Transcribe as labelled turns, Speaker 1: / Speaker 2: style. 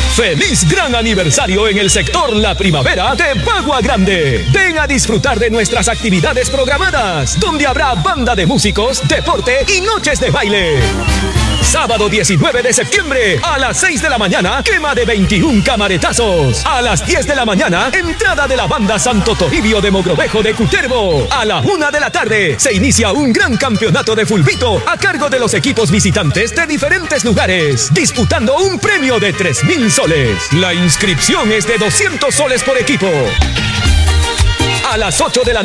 Speaker 1: ¡Feliz gran aniversario en el sector La Primavera de Bagua Grande! Ven a disfrutar de nuestras actividades programadas, donde habrá banda de músicos, deporte y noches de baile. Sábado 19 de septiembre, a las 6 de la mañana, quema de 21 camaretazos. A las 10 de la mañana, entrada de la banda Santo Toribio de Mogrovejo de Cutervo. A la 1 de la tarde, se inicia un gran campeonato de fulbito a cargo de los equipos visitantes de diferentes lugares, disputando un premio de 3,000 soles. La inscripción es de 200 soles por equipo. A las 8 de la